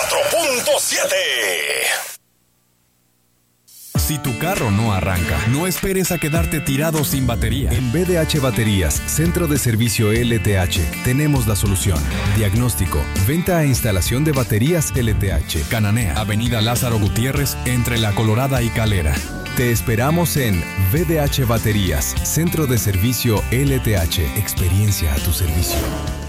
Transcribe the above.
Si tu carro no arranca, no esperes a quedarte tirado sin batería. En BDH Baterías, Centro de Servicio LTH, tenemos la solución. Diagnóstico, venta e instalación de baterías LTH. Cananea, Avenida Lázaro Gutiérrez, entre La Colorada y Calera. Te esperamos en BDH Baterías, Centro de Servicio LTH. Experiencia a tu servicio.